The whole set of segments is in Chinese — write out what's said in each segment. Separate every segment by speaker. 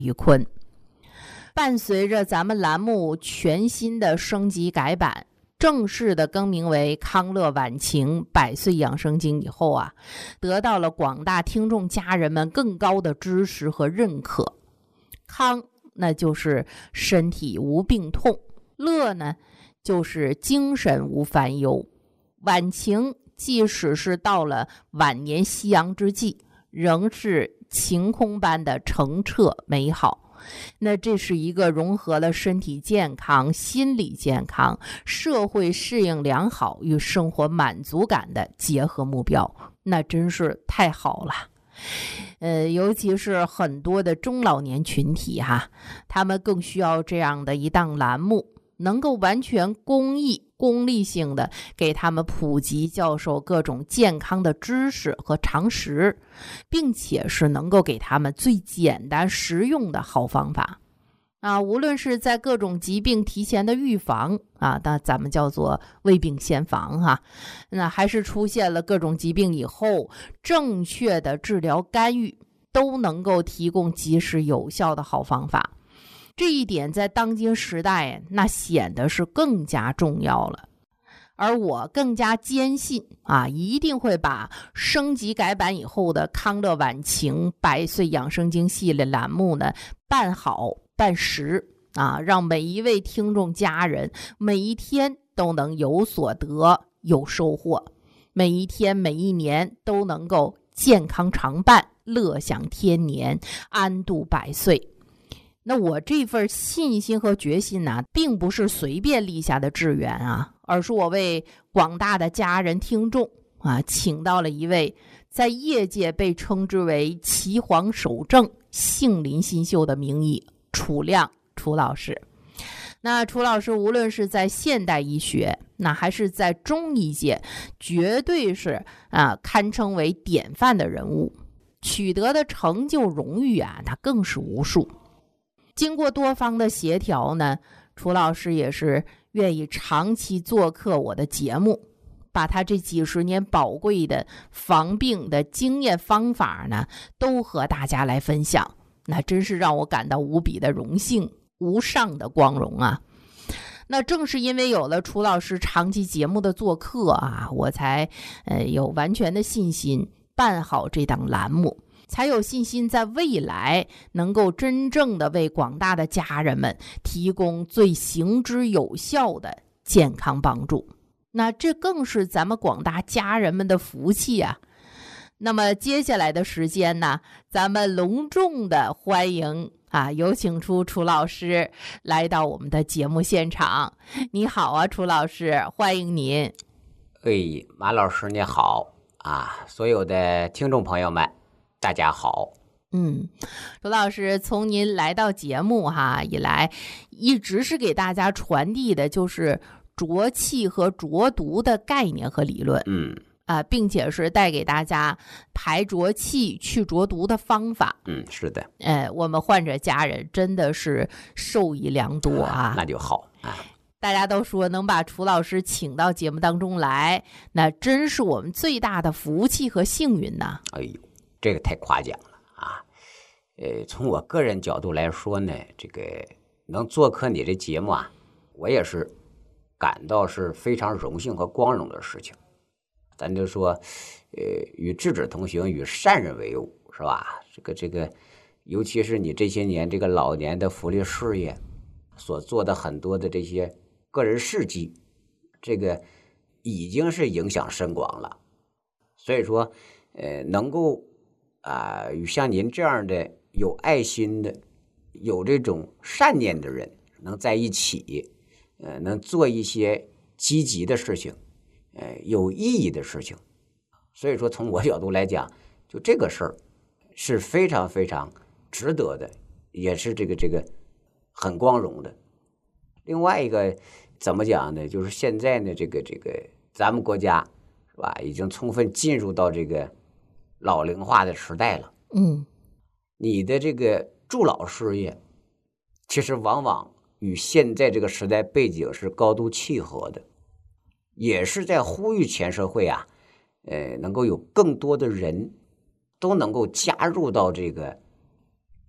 Speaker 1: 于坤。伴随着咱们栏目全新的升级改版，正式的更名为康乐晚晴100岁养生经以后啊，得到了广大听众家人们更高的支持和认可。康那就是身体无病痛，乐呢就是精神无烦忧。晚晴即使是到了晚年夕阳之际，仍是晴空般的澄澈美好。那这是一个融合了身体健康、心理健康、社会适应良好与生活满足感的结合目标，那真是太好了。尤其是很多的中老年群体他们更需要这样的一档栏目，能够完全公益、功利性的给他们普及教授各种健康的知识和常识，并且是能够给他们最简单实用的好方法无论是在各种疾病提前的预防那咱们叫做未病先防那还是出现了各种疾病以后正确的治疗干预，都能够提供及时有效的好方法。这一点在当今时代那显得是更加重要了。而我更加坚信一定会把升级改版以后的康乐晚晴100岁养生经系列栏目呢办好办实让每一位听众家人每一天都能有所得有收获，每一天每一年都能够健康常伴，乐享天年，安度100岁。那我这份信心和决心并不是随便立下的志愿而是我为广大的家人听众请到了一位在业界被称之为岐黄守正、杏林新秀的名医楚亮楚老师。那楚老师无论是在现代医学还是在中医界，绝对是堪称为典范的人物，取得的成就荣誉那更是无数。经过多方的协调呢，楚老师也是愿意长期做客我的节目，把他这几十年宝贵的防病的经验方法呢，都和大家来分享。那真是让我感到无比的荣幸，无上的光荣那正是因为有了楚老师长期节目的做客我才有完全的信心办好这档栏目，才有信心在未来能够真正的为广大的家人们提供最行之有效的健康帮助。那这更是咱们广大家人们的福气那么接下来的时间呢，咱们隆重的欢迎有请出楚老师来到我们的节目现场。你好楚老师，欢迎您。
Speaker 2: 马老师你好所有的听众朋友们大家好。
Speaker 1: 楚老师从您来到节目以来，一直是给大家传递的就是浊气和浊毒的概念和理论。并且是带给大家排浊气去浊毒的方法。
Speaker 2: 是的。
Speaker 1: 我们患者家人真的是受益良多
Speaker 2: 那就好
Speaker 1: 大家都说能把楚老师请到节目当中来，那真是我们最大的福气和幸运
Speaker 2: 这个太夸奖了从我个人角度来说呢，这个能做客你这节目我也是感到是非常荣幸和光荣的事情。咱就说与智者同行，与善人为伍，是吧？这个尤其是你这些年这个老年的福利事业所做的很多的这些个人事迹，这个已经是影响深广了。所以说能够与像您这样的有爱心的有这种善念的人能在一起能做一些积极的事情有意义的事情。所以说从我角度来讲，就这个事儿是非常非常值得的，也是这个很光荣的。另外一个怎么讲呢，就是现在呢这个咱们国家是吧，已经充分进入到这个老龄化的时代了。你的这个助老事业其实往往与现在这个时代背景是高度契合的，也是在呼吁全社会能够有更多的人都能够加入到这个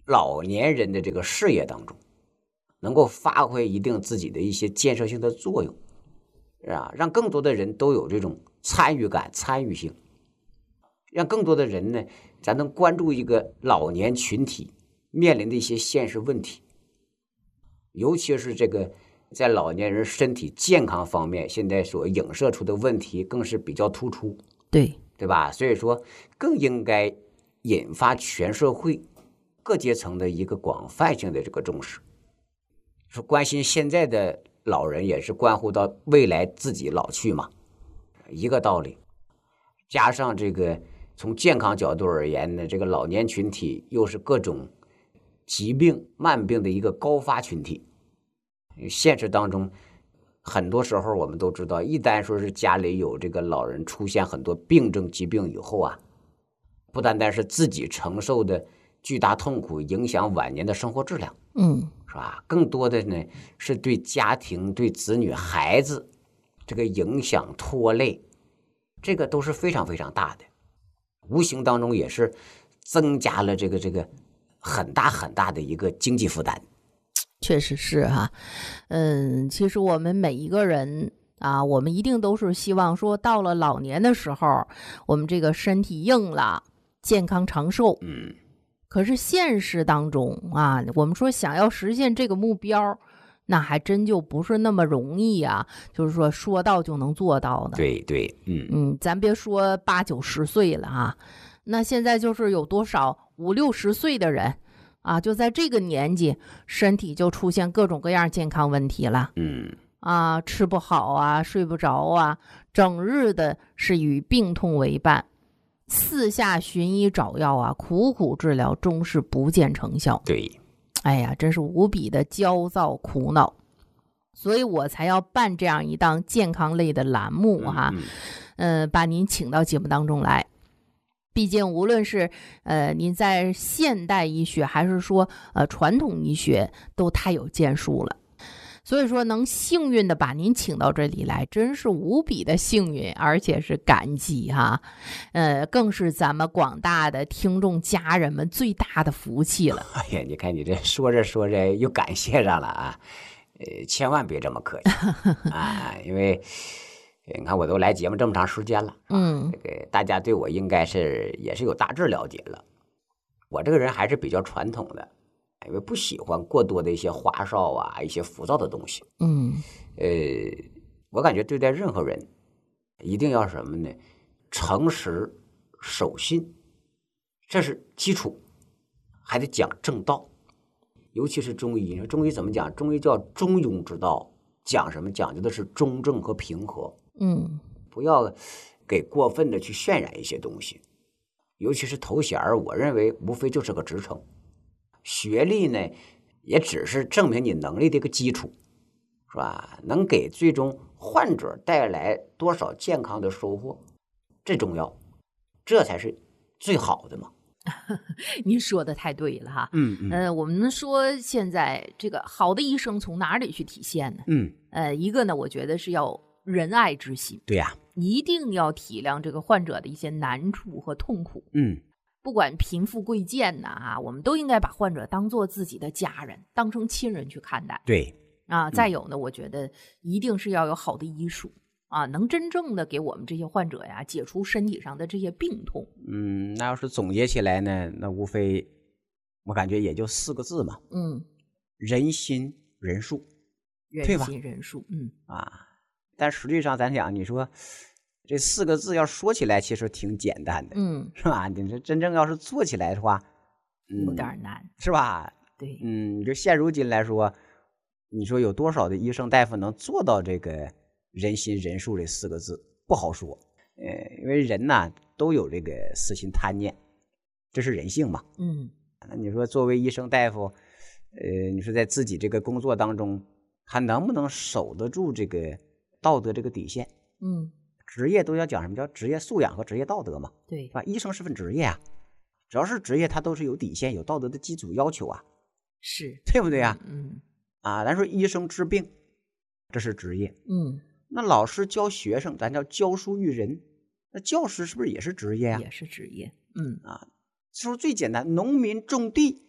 Speaker 2: 老年人的这个事业当中，能够发挥一定自己的一些建设性的作用，让更多的人都有这种参与感、参与性，让更多的人呢，咱能关注一个老年群体面临的一些现实问题，尤其是这个在老年人身体健康方面，现在所影射出的问题更是比较突出，对吧？所以说，更应该引发全社会各阶层的一个广泛性的这个重视。说关心现在的老人，也是关乎到未来自己老去嘛，一个道理。加上这个从健康角度而言呢，这个老年群体又是各种疾病慢病的一个高发群体。现实当中，很多时候我们都知道，一旦说是家里有这个老人出现很多病症疾病以后啊，不单单是自己承受的巨大痛苦，影响晚年的生活质量，是吧？更多的呢是对家庭、对子女、孩子这个影响拖累，这个都是非常非常大的，无形当中也是增加了这个很大很大的一个经济负担。
Speaker 1: 确实是哈，其实我们每一个人啊，我们一定都是希望说，到了老年的时候，我们这个身体硬了，健康长寿。可是现实当中啊，我们说想要实现这个目标，那还真就不是那么容易啊，就是说说到就能做到的。
Speaker 2: 对，
Speaker 1: 咱别说80、90岁了啊，那现在就是有多少50、60岁的人啊，就在这个年纪，身体就出现各种各样健康问题了。吃不好啊，睡不着啊，整日的是与病痛为伴，四下寻医找药啊，苦苦治疗，终是不见成效。
Speaker 2: 对，
Speaker 1: 哎呀，真是无比的焦躁苦恼。所以我才要办这样一档健康类的栏目哈，把您请到节目当中来。毕竟无论是您在现代医学还是说传统医学都太有建树了，所以说能幸运的把您请到这里来，真是无比的幸运，而且是感激哈，更是咱们广大的听众家人们最大的福气了。
Speaker 2: 哎呀，你看你这说着又感谢上了啊，千万别这么客气啊，因为你看我都来节目这么长时间了，这个大家对我应该也是有大致了解了。我这个人还是比较传统的，因为不喜欢过多的一些花哨啊，一些浮躁的东西。我感觉对待任何人，一定要什么呢？诚实、守信，这是基础，还得讲正道。尤其是中医，中医怎么讲？中医叫中庸之道，讲什么？讲究的是中正和平和。不要给过分的去渲染一些东西，尤其是头衔，我认为无非就是个职称，学历呢也只是证明你能力的一个基础，是吧？能给最终患者带来多少健康的收获，这重要，这才是最好的嘛。
Speaker 1: 您说的太对了哈。我们说现在这个好的医生从哪里去体现呢？一个呢，我觉得是要仁爱之心。
Speaker 2: 对呀，
Speaker 1: 一定要体谅这个患者的一些难处和痛苦。不管贫富贵贱呐，我们都应该把患者当做自己的家人，当成亲人去看待。
Speaker 2: 对
Speaker 1: 再有呢，我觉得一定是要有好的医术啊，能真正的给我们这些患者呀解除身体上的这些病痛。
Speaker 2: 那要是总结起来呢，那无非我感觉也就4个字嘛。人心仁术，
Speaker 1: 人心仁术。
Speaker 2: 但实际上咱讲，你说这4个字要说起来其实挺简单的，是吧？你这真正要是做起来的话，
Speaker 1: 有点难，
Speaker 2: 是吧？
Speaker 1: 对，
Speaker 2: 就现如今来说，你说有多少的医生大夫能做到这个人心仁术这4个字，不好说。因为人呐都有这个私心贪念，这是人性嘛。那你说作为医生大夫，你说在自己这个工作当中，还能不能守得住这个道德这个底线？职业都要讲什么叫职业素养和职业道德嘛？
Speaker 1: 对，
Speaker 2: 是吧？医生是份职业啊，只要是职业，它都是有底线、有道德的基础要求啊，
Speaker 1: 是
Speaker 2: 对不对啊？咱说医生治病，这是职业。那老师教学生，咱叫教书育人，那教师是不是也是职业啊？
Speaker 1: 也是职业。
Speaker 2: 说最简单，农民种地，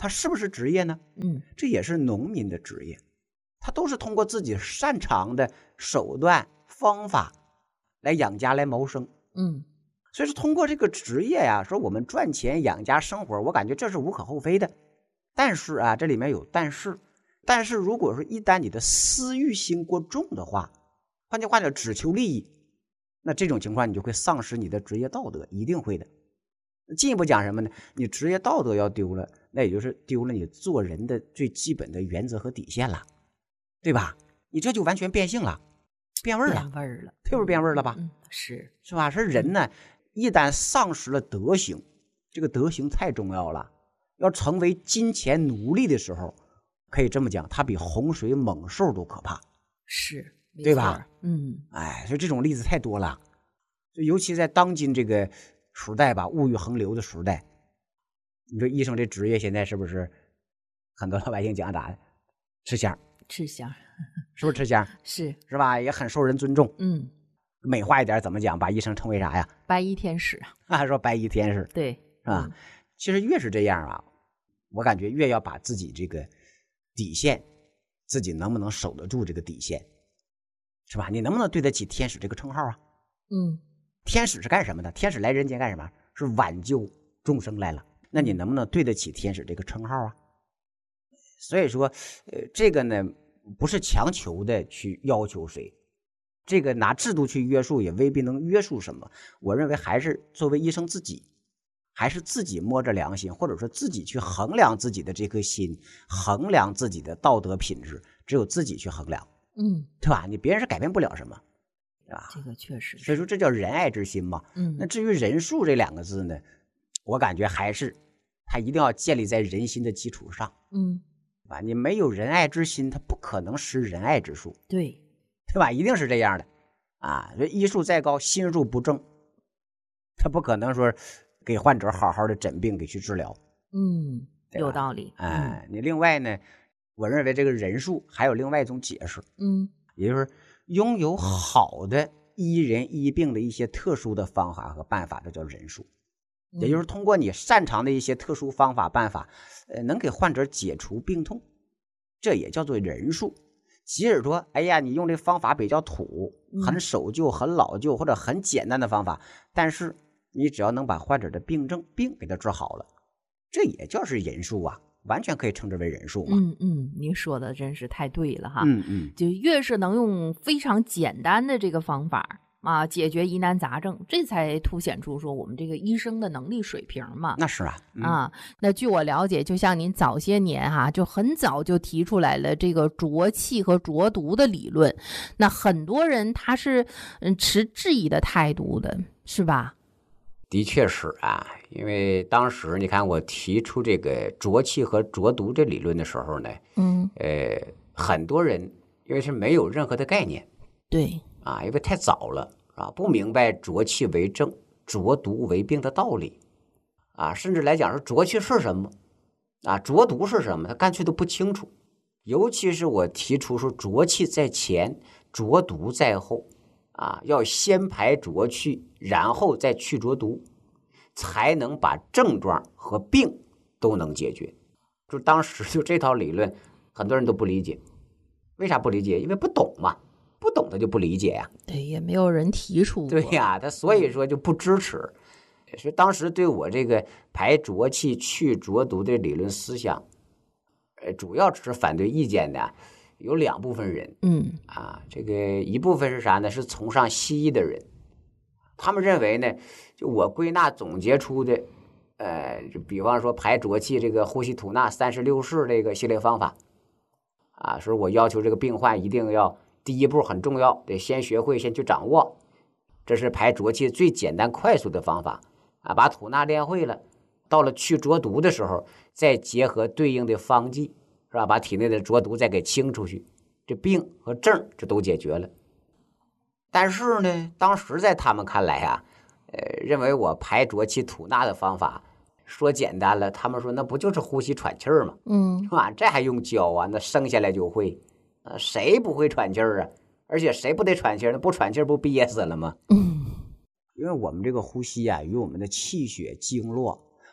Speaker 2: 它是不是职业呢？这也是农民的职业，他都是通过自己擅长的手段方法来养家来谋生。所以说通过这个职业呀，说我们赚钱养家生活，我感觉这是无可厚非的。但是啊，这里面有但是如果说一旦你的私欲心过重的话，换句话讲只求利益，那这种情况你就会丧失你的职业道德，一定会的。进一步讲什么呢？你职业道德要丢了，那也就是丢了你做人的最基本的原则和底线了，对吧？你这就完全变性了，变味儿了，这不是变味儿了吧？
Speaker 1: 是
Speaker 2: 吧？说人呢，一旦丧失了德行，这个德行太重要了。要成为金钱奴隶的时候，可以这么讲，它比洪水猛兽都可怕，
Speaker 1: 是，
Speaker 2: 对吧？所以这种例子太多了，尤其在当今这个时代吧，物欲横流的时代，你说医生这职业现在是不是很多老百姓讲咋的？吃香，是不是吃香？是吧？也很受人尊重。美化一点怎么讲？把医生称为啥呀？
Speaker 1: 白衣天使
Speaker 2: 啊，说白衣天使，
Speaker 1: 对，
Speaker 2: 是吧？其实越是这样啊，我感觉越要把自己这个底线，自己能不能守得住这个底线，是吧？你能不能对得起天使这个称号啊？天使是干什么的？天使来人间干什么？是挽救众生来了。那你能不能对得起天使这个称号啊？所以说，这个呢，不是强求的去要求谁，这个拿制度去约束也未必能约束什么。我认为还是作为医生自己，还是自己摸着良心，或者说自己去衡量自己的这颗心，衡量自己的道德品质，只有自己去衡量，对吧？你别人是改变不了什么，对吧？
Speaker 1: 这个确实，
Speaker 2: 所以说这叫仁爱之心嘛。那至于仁术这两个字呢，我感觉还是它一定要建立在人心的基础上，对吧？你没有仁爱之心，它不可能施仁爱之术，
Speaker 1: 对
Speaker 2: 吧？一定是这样的啊！这医术再高，心术不正，他不可能说给患者好好的诊病给去治疗。
Speaker 1: 有道理。
Speaker 2: 你另外呢，我认为这个仁术还有另外一种解释，也就是拥有好的医人医病的一些特殊的方法和办法，这叫仁术。也就是通过你擅长的一些特殊方法办法，能给患者解除病痛，这也叫做仁术。即使说，哎呀，你用这方法比较土，很守旧、很老旧或者很简单的方法，但是你只要能把患者的病给他治好了，这也叫是仁术啊，完全可以称之为仁术嘛。
Speaker 1: 您说的真是太对了哈。
Speaker 2: 就
Speaker 1: 越是能用非常简单的这个方法啊解决疑难杂症，这才凸显出说我们这个医生的能力水平嘛。
Speaker 2: 那是啊。
Speaker 1: 那据我了解，就像您早些年就很早就提出来了这个浊气和浊毒的理论，那很多人他是持质疑的态度的，是吧？
Speaker 2: 的确是啊，因为当时你看我提出这个浊气和浊毒这理论的时候呢，很多人因为是没有任何的概念，
Speaker 1: 对
Speaker 2: 啊，因为太早了啊，不明白浊气为正、浊毒为病的道理啊，甚至来讲说浊气是什么啊，浊毒是什么，他干脆都不清楚。尤其是我提出说浊气在前，浊毒在后啊，要先排浊气，然后再去浊毒，才能把症状和病都能解决。就当时就这套理论，很多人都不理解。为啥不理解？因为不懂嘛，不懂他就不理解呀。
Speaker 1: 对，也没有人提出过。
Speaker 2: 对呀，他所以说就不支持。所以当时对我这个排浊气、去浊毒的理论思想，主要持反对意见的有两部分人。这个一部分是啥呢？是崇尚西医的人，他们认为呢，就我归纳总结出的，就比方说排浊气这个呼吸吐纳36式这个系列方法，啊，说我要求这个病患一定要第一步很重要，得先学会，先去掌握，这是排浊气最简单快速的方法啊。把吐纳练会了，到了去浊毒的时候，再结合对应的方剂，是吧？把体内的浊毒再给清出去，这病和症这都解决了。但是呢，当时在他们看来啊，认为我排浊气吐纳的方法说简单了，他们说那不就是呼吸喘气儿吗？是吧？这还用教啊？那生下来就会，谁不会喘气儿啊？而且谁不得喘气儿？那不喘气儿不憋死了吗？因为我们这个呼吸啊，与我们的气血经络，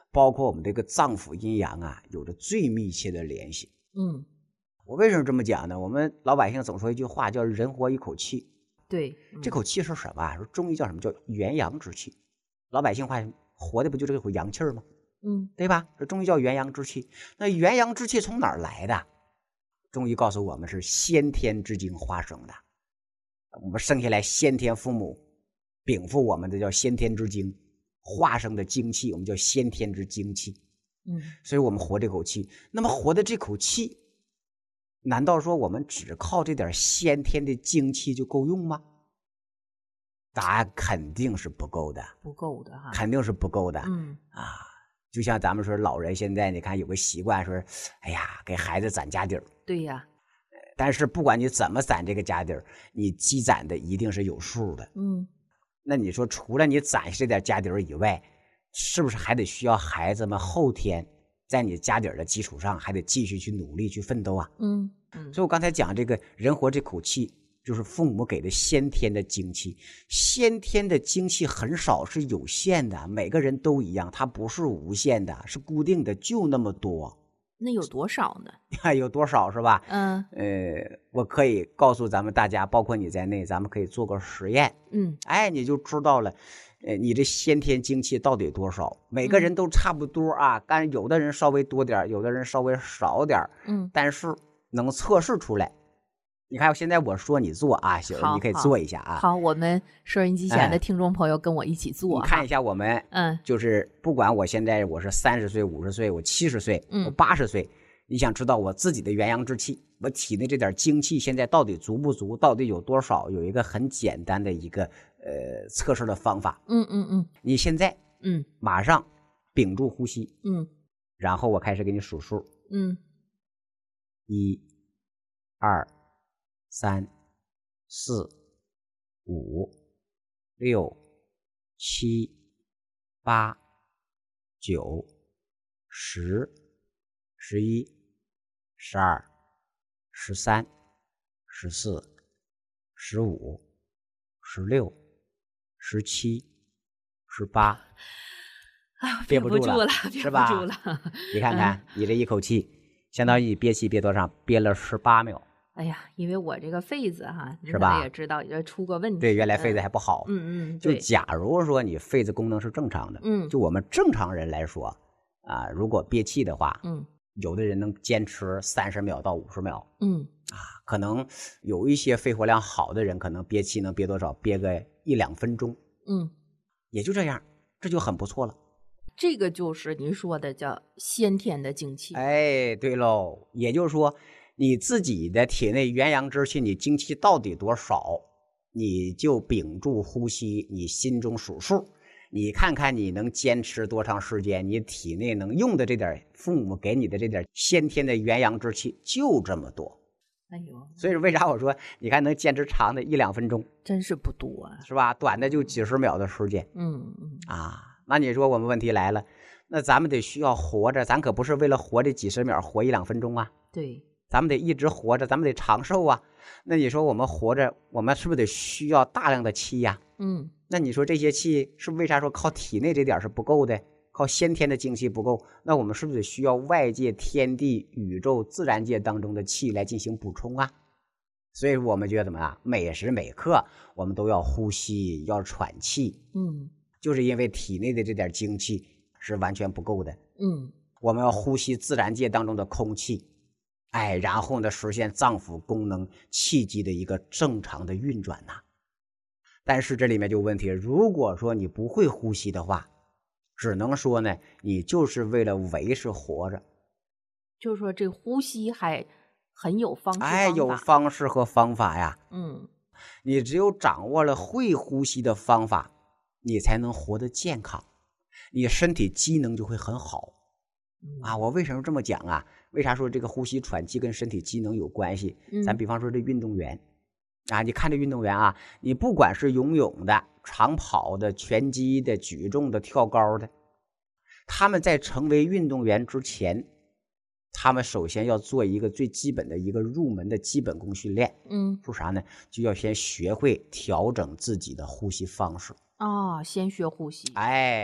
Speaker 2: 包括我们这个脏腑阴阳啊，有着最密切的联系。
Speaker 1: 嗯，
Speaker 2: 我为什么这么讲呢？我们老百姓总说一句话叫人活一口气，
Speaker 1: 对，
Speaker 2: 这口气是什么啊？说中医叫什么叫元阳之气，老百姓话活的不就这口阳气吗？对吧？这中医叫元阳之气。那元阳之气从哪儿来的？中医告诉我们是先天之精化生的。我们生下来，先天父母禀赋我们的叫先天之精，化生的精气我们叫先天之精气。所以我们活这口气。那么活的这口气，难道说我们只靠这点先天的精气就够用吗？答案肯定是不够的，
Speaker 1: 不够的哈，
Speaker 2: 肯定是不够的。就像咱们说老人现在你看有个习惯说，哎呀，给孩子攒家底儿。
Speaker 1: 对呀，
Speaker 2: 但是不管你怎么攒这个家底儿，你积攒的一定是有数的。那你说除了你攒下这点家底儿以外，是不是还得需要孩子们后天在你家底儿的基础上还得继续去努力去奋斗啊？所以我刚才讲这个人活这口气，就是父母给的先天的精气。先天的精气很少，是有限的，每个人都一样，它不是无限的，是固定的，就那么多。
Speaker 1: 那有多少呢？
Speaker 2: 有多少是吧？我可以告诉咱们大家，包括你在内，咱们可以做个实验。你就知道了。你这先天精气到底多少？每个人都差不多啊，但是有的人稍微多点，有的人稍微少点。但是能测试出来。你看，现在我说你做啊，媳妇儿，你可以做一下啊。
Speaker 1: 好，我们收音机前的听众朋友跟我一起做。
Speaker 2: 你看一下我们，就是不管我现在我是30岁、50岁，我70岁，我80岁，你想知道我自己的元阳之气，我体内这点精气现在到底足不足，到底有多少？有一个很简单的一个测试的方法。你现在马上屏住呼吸，然后我开始给你数数。1、2、3、4、5、6、7、8、9、10、11、12、13、14、15、16、17、18，憋不住了，是吧？你看看，你这一口气，相当于你憋气憋多长？憋了18秒。
Speaker 1: 哎呀，因为我这个肺子哈，
Speaker 2: 是吧？
Speaker 1: 也知道也出过问题。
Speaker 2: 对，原来肺子还不好。就假如说你肺子功能是正常的，就我们正常人来说啊，如果憋气的话，有的人能坚持30秒到50秒。可能有一些肺活量好的人，可能憋气能憋多少？憋个1、2分钟。也就这样，这就很不错了。
Speaker 1: 这个就是您说的叫先天的精气。
Speaker 2: 对喽，也就是说，你自己的体内元阳之气，你精气到底多少，你就屏住呼吸，你心中数数，你看看你能坚持多长时间，你体内能用的这点父母给你的这点先天的元阳之气就这么多。所以为啥我说你看能坚持长的1、2分钟，
Speaker 1: 真是不多啊，
Speaker 2: 是吧？短的就几十秒的时间。那你说我们问题来了，那咱们得需要活着，咱可不是为了活这几十秒，活1、2分钟啊。
Speaker 1: 对，
Speaker 2: 咱们得一直活着，咱们得长寿啊。那你说我们活着，我们是不是得需要大量的气呀？那你说这些气是为啥说靠体内这点是不够的，靠先天的精气不够？那我们是不是需要外界天地宇宙自然界当中的气来进行补充啊？所以我们觉得怎么样？每时每刻我们都要呼吸，要喘气。就是因为体内的这点精气是完全不够的。我们要呼吸自然界当中的空气，然后呢实现脏腑功能气机的一个正常的运转呐。但是这里面就有问题，如果说你不会呼吸的话，只能说呢，你就是为了维持活着。
Speaker 1: 就是说这呼吸还很有方式方法。
Speaker 2: 有方式和方法呀。你只有掌握了会呼吸的方法，你才能活得健康，你身体机能就会很好。我为什么这么讲啊？为啥说这个呼吸喘气跟身体机能有关系？咱比方说这运动员你看这运动员啊，你不管是游泳的、长跑的、拳击的、举重的、跳高的，他们在成为运动员之前，他们首先要做一个最基本的一个入门的基本功训练。说啥呢？就要先学会调整自己的呼吸方式。
Speaker 1: 先学呼吸。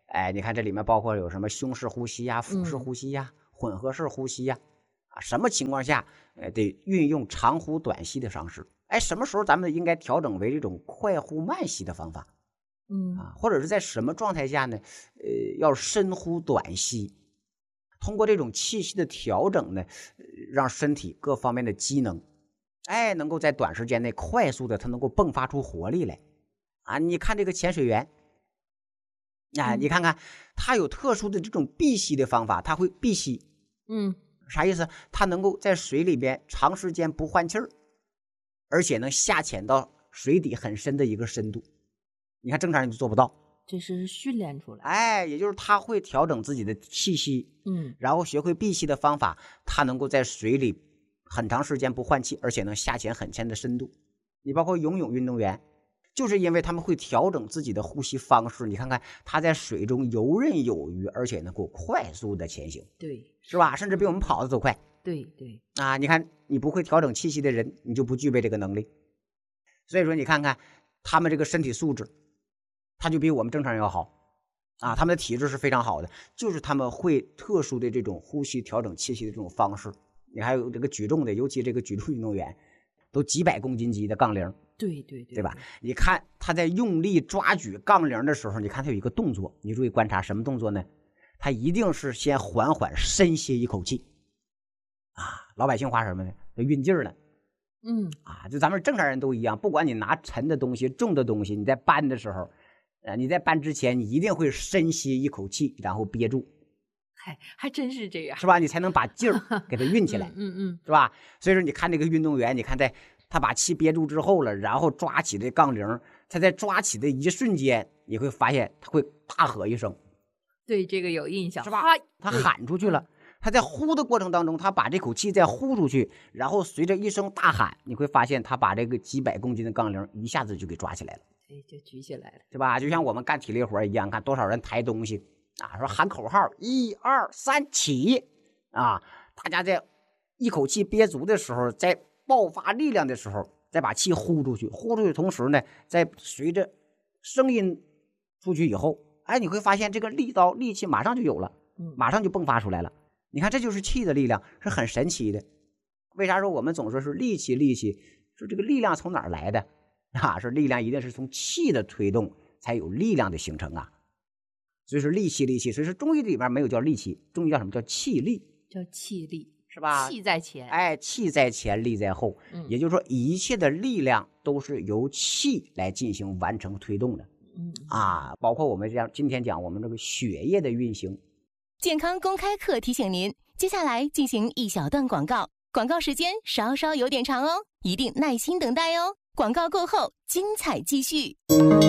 Speaker 2: 哎，你看这里面包括有什么胸式呼吸呀、腹式呼吸呀、混合式呼吸呀，什么情况下得运用长呼短吸的方式？哎，什么时候咱们应该调整为这种快呼慢吸的方法？或者是在什么状态下呢？要深呼短吸，通过这种气息的调整呢，让身体各方面的机能，哎，能够在短时间内快速的，它能够迸发出活力来。你看这个潜水员，你看看他有特殊的这种闭吸的方法，他会闭吸。啥意思？他能够在水里边长时间不换气儿，而且能下潜到水底很深的一个深度。你看正常人就做不到，
Speaker 1: 这是训练出来。
Speaker 2: 哎，也就是他会调整自己的气息，然后学会闭气的方法，他能够在水里很长时间不换气，而且能下潜很深的深度。你包括游泳运动员，就是因为他们会调整自己的呼吸方式。你看看他在水中游刃有余，而且能够快速的前行，
Speaker 1: 对，
Speaker 2: 是吧？甚至比我们跑的都快。
Speaker 1: 对
Speaker 2: 你看你不会调整气息的人，你就不具备这个能力。所以说你看看他们这个身体素质，他就比我们正常人要好他们的体质是非常好的，就是他们会特殊的这种呼吸调整气息的这种方式。你还有这个举重的，尤其这个举重运动员都几百公斤级的杠铃，对吧？你看他在用力抓举杠铃的时候，你看他有一个动作，你注意观察什么动作呢？他一定是先缓缓深吸一口气老百姓话什么呢？都运劲儿了。就咱们正常人都一样，不管你拿沉的东西、重的东西，你在搬的时候，你在搬之前，你一定会深吸一口气，然后憋住。
Speaker 1: 还真是这样，
Speaker 2: 是吧？你才能把劲儿给它运起来，是吧？所以说，你看这个运动员，你看他把气憋住之后了，然后抓起这杠铃，他在抓起的一瞬间，你会发现他会大喝一声。
Speaker 1: 对，这个有印象，
Speaker 2: 是吧？他喊出去了。他在呼的过程当中，他把这口气再呼出去，然后随着一声大喊，你会发现他把这个几百公斤的杠铃一下子就给抓起来了，
Speaker 1: 就举起来了，
Speaker 2: 是吧？就像我们干体力活一样，看多少人抬东西说喊口号1、2、3起大家在一口气憋足的时候，在爆发力量的时候，再把气呼出去，呼出去的同时呢，在随着声音出去以后，你会发现这个力气马上就有了，马上就迸发出来了。你看，这就是气的力量，是很神奇的。为啥说我们总说是力气？是这个力量从哪儿来的是力量一定是从气的推动才有力量的形成所以说力气。所以说中医里边没有叫力气，中医叫什么？叫气力，
Speaker 1: 叫气力，
Speaker 2: 是吧？
Speaker 1: 气在前，
Speaker 2: 气在前，力在后。也就是说，一切的力量都是由气来进行完成推动的。包括我们今天讲我们这个血液的运行。
Speaker 3: 健康公开课提醒您，接下来进行一小段广告，广告时间稍稍有点长哦，一定耐心等待哦。广告过后，精彩继续。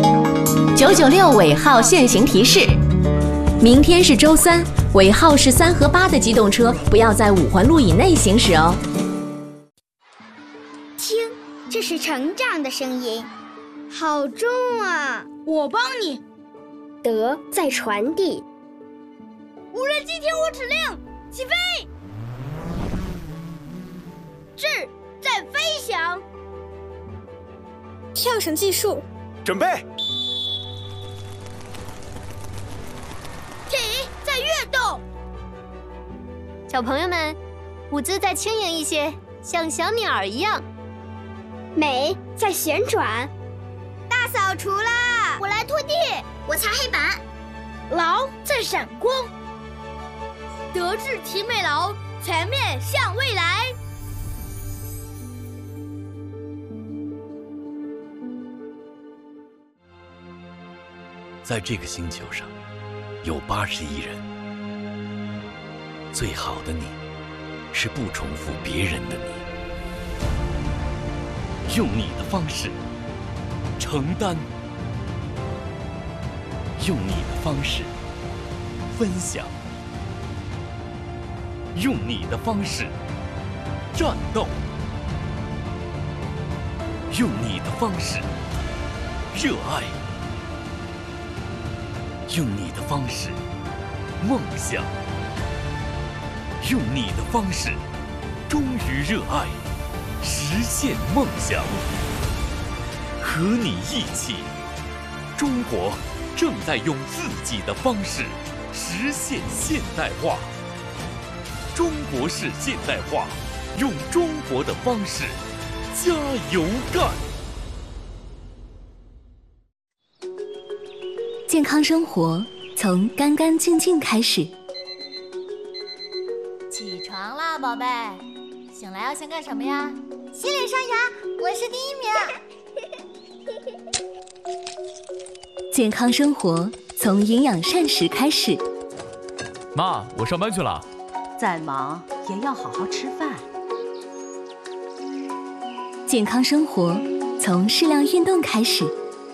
Speaker 4: 996尾号限行提示：明天是周三，尾号是3和8的机动车不要在5环路以内行驶哦。
Speaker 5: 听，这是成长的声音，好重啊！
Speaker 6: 我帮你。
Speaker 5: 德在传递。
Speaker 6: 无人机听我指令，起飞！智在飞翔。
Speaker 5: 跳绳技术，
Speaker 7: 准备。
Speaker 6: 体在跃动。
Speaker 8: 小朋友们，舞姿再轻盈一些，像小鸟一样。
Speaker 5: 美在旋转。
Speaker 6: 大扫除啦！
Speaker 5: 我来拖地，
Speaker 6: 我擦黑板。劳在闪光。德智体美劳，全面向未来。
Speaker 9: 在这个星球上，有80亿人。最好的你，是不重复别人的你。用你的方式承担，用你的方式分享。用你的方式战斗，用你的方式热爱，用你的方式梦想，用你的方式忠于热爱，实现梦想。和你一起，中国正在用自己的方式实现现代化。中国式现代化，用中国的方式加油干。
Speaker 4: 健康生活从干干净净开始。
Speaker 8: 起床啦，宝贝！醒来要先干什么呀？
Speaker 6: 洗脸刷牙，我是第一
Speaker 8: 名。
Speaker 4: 健康生活从营养膳食开始。
Speaker 7: 妈，我上班去了。
Speaker 10: 再忙也要好好吃饭。
Speaker 4: 健康生活从适量运动开始。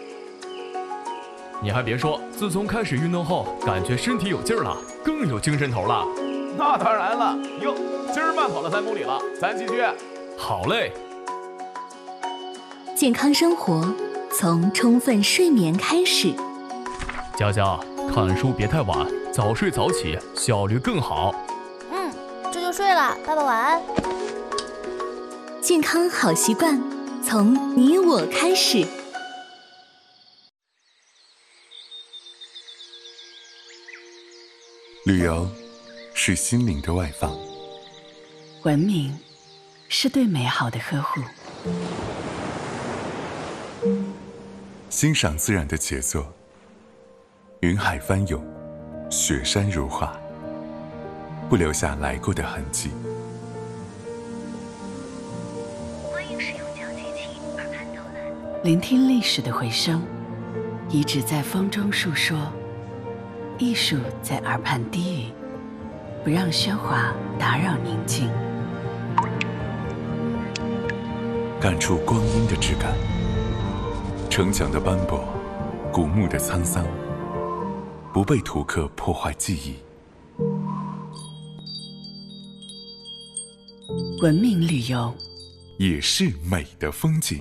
Speaker 7: 你还别说，自从开始运动后，感觉身体有劲儿了，更有精神头了。
Speaker 11: 那当然了，哟，今儿慢跑了3公里了，咱继续。
Speaker 7: 好嘞。
Speaker 4: 健康生活从充分睡眠开始。
Speaker 7: 佳佳，看书别太晚，早睡早起，效率更好。
Speaker 8: 这就睡了，爸爸晚安。
Speaker 4: 健康好习惯从你我开始。
Speaker 12: 旅游是心灵的外放，
Speaker 10: 文明是对美好的呵护，
Speaker 12: 欣赏自然的杰作，云海翻涌，雪山如画，不留下来过的痕迹。
Speaker 10: 欢迎使用讲解器耳畔导览，聆听历史的回声，遗址在风中述说，艺术在耳畔低语，不让喧哗打扰宁静。
Speaker 12: 感触光阴的质感，城墙的斑驳，古墓的沧桑，不被图刻破坏记忆。
Speaker 10: 文明旅游
Speaker 12: 也是美的风景。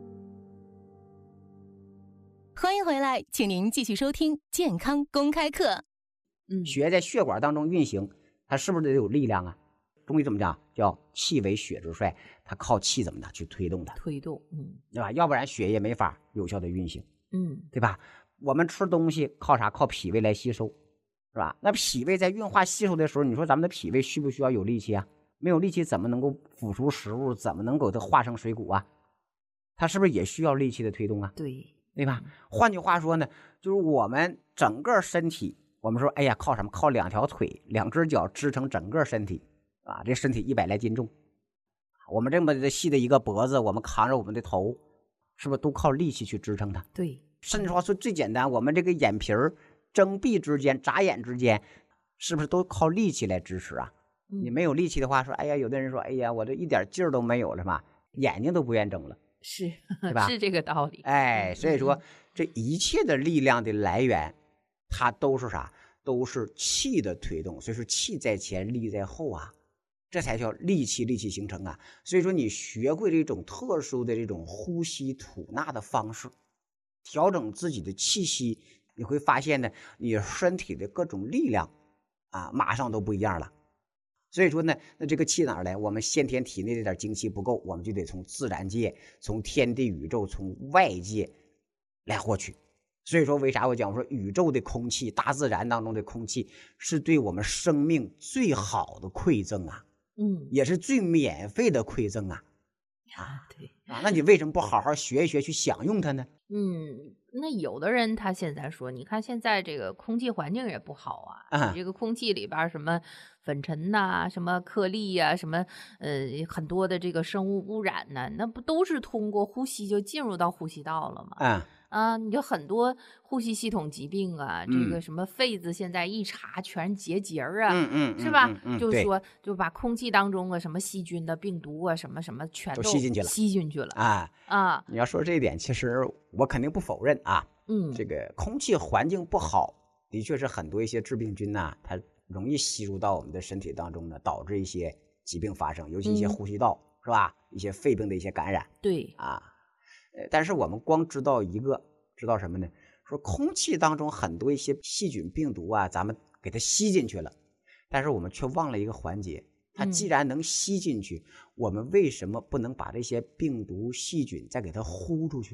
Speaker 3: 欢迎回来，请您继续收听健康公开课。
Speaker 2: 血在血管当中运行，它是不是得有力量啊？中医这么讲，叫气为血之帅，它靠气怎么的去推动它，对吧？要不然血液没法有效的运行，对吧？我们吃东西靠啥？靠脾胃来吸收，是吧？那脾胃在运化吸收的时候，你说咱们的脾胃需不需要有力气啊？没有力气怎么能够腐熟食物？怎么能够它化成水谷啊？它是不是也需要力气的推动啊？对吧？换句话说呢，就是我们整个身体，我们说，哎呀，靠什么？靠2条腿、2只脚支撑整个身体啊！这身体100来斤重，我们这么细的一个脖子，我们扛着我们的头，是不是都靠力气去支撑它？
Speaker 1: 对，
Speaker 2: 甚至说最简单，我们这个眼皮儿、睁闭之间、眨眼之间，是不是都靠力气来支持啊？你没有力气的话，说，哎呀，有的人说，哎呀，我这一点劲儿都没有了嘛，眼睛都不愿睁了。
Speaker 1: 是，
Speaker 2: 对吧？
Speaker 1: 是这个道理。
Speaker 2: 哎，所以说这一切的力量的来源，它都是啥？都是气的推动。所以说气在前，力在后啊，这才叫力气形成啊。所以说你学会这种特殊的这种呼吸吐纳的方式，调整自己的气息，你会发现呢，你身体的各种力量啊，马上都不一样了。所以说呢，那这个气哪儿来？我们先天体内这点精气不够，我们就得从自然界、从天地宇宙、从外界来获取。所以说，为啥我讲，我说宇宙的空气、大自然当中的空气是对我们生命最好的馈赠啊，也是最免费的馈赠啊。
Speaker 1: 对
Speaker 2: 啊，那你为什么不好好学一学，去享用它呢？
Speaker 1: 那有的人他现在说，你看现在这个空气环境也不好啊，这个空气里边什么粉尘呐、什么颗粒呀、什么很多的这个生物污染呢，那不都是通过呼吸就进入到呼吸道了吗？你就很多呼吸系统疾病啊，这个什么肺子现在一查全结节啊，是吧？就是说就把空气当中的什么细菌的病毒啊，什么什么全都吸进去了啊！
Speaker 2: 你要说这一点，其实我肯定不否认啊。这个空气环境不好，的确是很多一些致病菌呐，它容易吸入到我们的身体当中呢，导致一些疾病发生，尤其一些呼吸道是吧？一些肺病的一些感染。
Speaker 1: 对
Speaker 2: 啊。但是我们光知道知道什么呢？说空气当中很多一些细菌病毒啊，咱们给它吸进去了，但是我们却忘了一个环节，它既然能吸进去，我们为什么不能把这些病毒细菌再给它呼出去呢？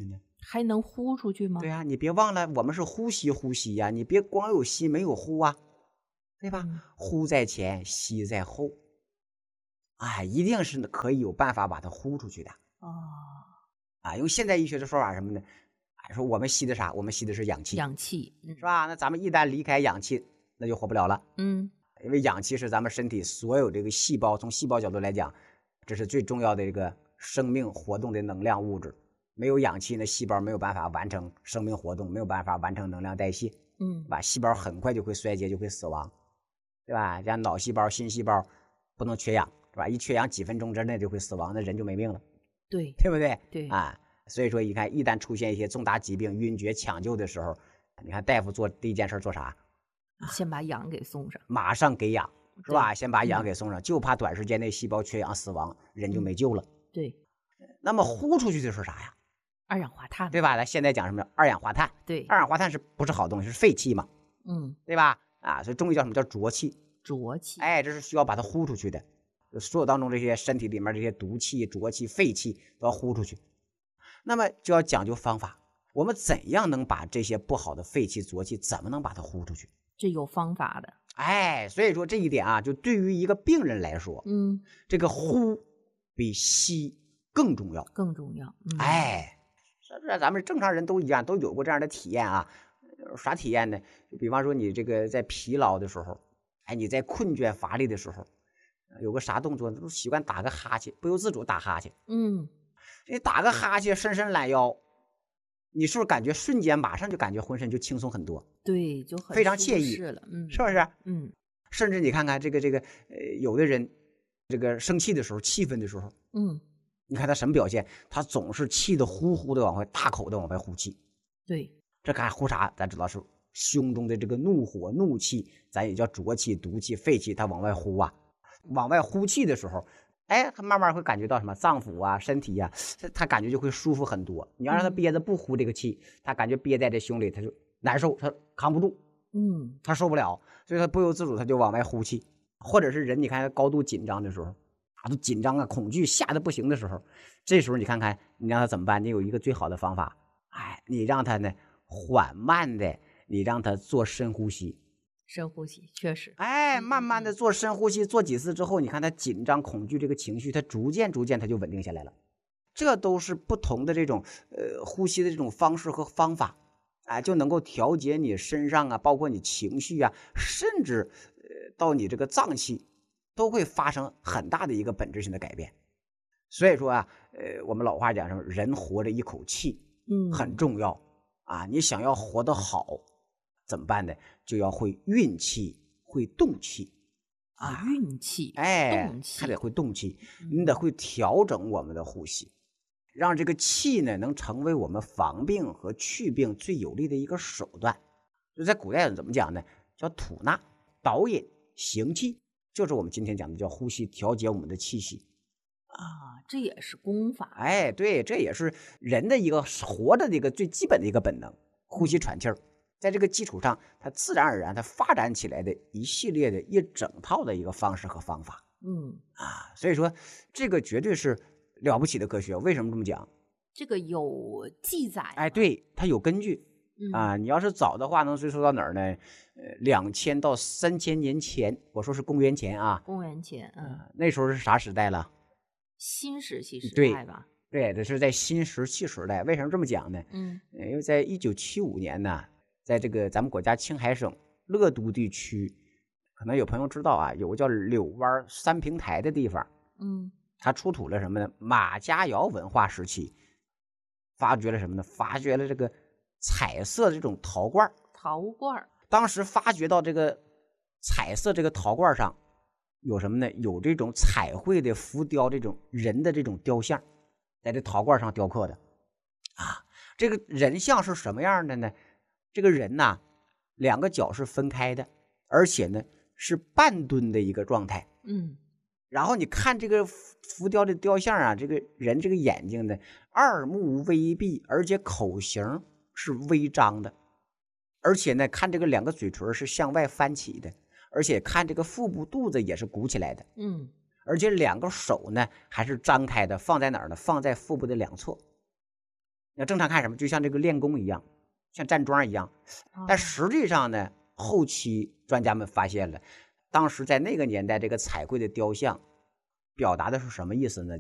Speaker 1: 还能呼出去吗？
Speaker 2: 对啊，你别忘了，我们是呼吸呀，你别光有吸没有呼啊，对吧？呼在前，吸在后，哎，一定是可以有办法把它呼出去的。用现代医学的说法什么呢？说我们吸的啥？我们吸的是氧气，
Speaker 1: 氧气，
Speaker 2: 是吧？那咱们一旦离开氧气，那就活不了了。因为氧气是咱们身体所有这个细胞，从细胞角度来讲，这是最重要的一个生命活动的能量物质。没有氧气，那细胞没有办法完成生命活动，没有办法完成能量代谢，细胞很快就会衰竭，就会死亡，对吧？像脑细胞、心细胞不能缺氧，是吧？一缺氧几分钟之内就会死亡，那人就没命了，
Speaker 1: 对
Speaker 2: 不对？
Speaker 1: 对
Speaker 2: 啊，所以说你看，一旦出现一些重大疾病、晕厥、抢救的时候，你看大夫做第一件事做啥？
Speaker 1: 先把氧给送上，
Speaker 2: 马上给氧，是吧？先把氧给送上，就怕短时间内细胞缺氧死亡，人就没救了。
Speaker 1: 对。
Speaker 2: 那么呼出去的是啥呀？
Speaker 1: 二氧化碳，
Speaker 2: 对吧？咱现在讲什么？二氧化碳。
Speaker 1: 对，
Speaker 2: 二氧化碳是不是好东西？是废气嘛？对吧？所以中医叫什么叫浊气？
Speaker 1: 浊气，
Speaker 2: 这是需要把它呼出去的。所有当中这些身体里面这些毒气、浊气、废气都要呼出去。那么就要讲究方法，我们怎样能把这些不好的废气、浊气怎么能把它呼出去？
Speaker 1: 这有方法的。
Speaker 2: 所以说这一点啊，就对于一个病人来说，这个呼比吸更重要，
Speaker 1: 更重要。
Speaker 2: 这咱们正常人都一样，都有过这样的体验啊。啥体验呢？就比方说你这个在疲劳的时候，你在困倦乏力的时候，有个啥动作都习惯打个哈欠，不由自主打哈欠。你打个哈欠，伸伸懒腰，你是不是感觉瞬间马上就感觉浑身就轻松很多？
Speaker 1: 对，就很
Speaker 2: 非常惬意
Speaker 1: 了，
Speaker 2: 是不是？甚至你看看这个有的人这个生气的时候、气愤的时候，你看他什么表现？他总是气得呼呼的往外，大口的往外呼气。
Speaker 1: 对，
Speaker 2: 这看呼啥？咱知道是胸中的这个怒火、怒气，咱也叫浊气、毒气、废气，它往外呼啊。往外呼气的时候，他慢慢会感觉到什么脏腑啊、身体啊，他感觉就会舒服很多。你要让他憋着不呼这个气，他感觉憋在这胸里，他就难受，他扛不住，他受不了，所以他不由自主他就往外呼气。或者是人，你看他高度紧张的时候，都紧张啊、恐惧吓得不行的时候，这时候你看看你让他怎么办？你有一个最好的方法，你让他呢缓慢的，你让他做深呼吸。
Speaker 1: 深呼吸确实，
Speaker 2: 慢慢的做深呼吸，做几次之后，你看他紧张恐惧这个情绪，他逐渐他就稳定下来了。这都是不同的这种呼吸的这种方式和方法，就能够调节你身上啊，包括你情绪啊，甚至到你这个脏器都会发生很大的一个本质性的改变。所以说啊，我们老话讲什么，人活着一口气，很重要啊。你想要活得好，怎么办呢？就要会运气，会动气
Speaker 1: 运气，动气，
Speaker 2: 还得会动气，你得会调整我们的呼吸，让这个气呢能成为我们防病和祛病最有力的一个手段。就在古代怎么讲呢？叫吐纳、导引、行气，就是我们今天讲的叫呼吸，调节我们的气息。
Speaker 1: 这也是功法。
Speaker 2: 对，这也是人的一个活着的一个最基本的一个本能，呼吸喘气儿。在这个基础上，它自然而然它发展起来的一系列的一整套的一个方式和方法。所以说这个绝对是了不起的科学。为什么这么讲？
Speaker 1: 这个有记载。
Speaker 2: 对，它有根据。你要是早的话，能追溯到哪儿呢？2000到3000年前，我说是公元前啊。
Speaker 1: 公元前，
Speaker 2: 那时候是啥时代了？
Speaker 1: 新石器时代吧。
Speaker 2: 对，这是在新石器时代。为什么这么讲呢？因为在1975年呢，在这个咱们国家青海省乐都地区，可能有朋友知道啊，有个叫柳湾三平台的地方。它出土了什么呢？马家窑文化时期发掘了什么呢？发掘了这个彩色的这种陶罐。当时发掘到这个彩色这个陶罐上有什么呢？有这种彩绘的浮雕，这种人的这种雕像，在这陶罐上雕刻的。这个人像是什么样的呢？这个人呐，两个脚是分开的，而且呢是半蹲的一个状态。然后你看这个浮雕的雕像啊，这个人这个眼睛呢，二目微闭，而且口型是微张的，而且呢看这个两个嘴唇是向外翻起的，而且看这个腹部肚子也是鼓起来的。而且两个手呢还是张开的，放在哪儿呢？放在腹部的两侧。 那正常看什么，就像这个练功一样，像站桩一样。但实际上呢，后期专家们发现了，当时在那个年代，这个彩绘的雕像表达的是什么意思呢？